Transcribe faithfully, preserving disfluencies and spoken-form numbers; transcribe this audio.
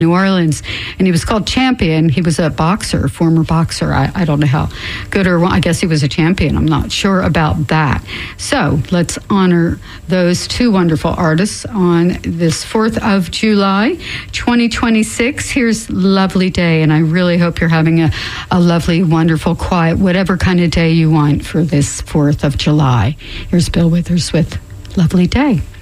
New Orleans, and he was called Champion. He was a boxer, former boxer. I, I don't know how good or wrong. I guess he was a champion. I'm not sure about that. So let's honor those two wonderful artists on this fourth of July, twenty twenty-six. Here's Lovely Day, and I really hope you're having a, a lovely, wonderful, quiet, whatever kind of day you want for this fourth of July. Here's Bill Withers with Lovely Day.